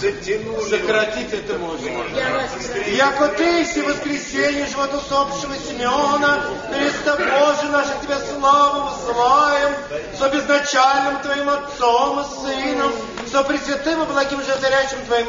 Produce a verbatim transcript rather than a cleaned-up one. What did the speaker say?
Затянули. Сократить это можно. Яко ты, си воскресенье животусопшего Симеона, Христа Божий наших тебя славу высылаем, со безначальным твоим Отцом и Сыном, со пресвятым и благим же царящим твоим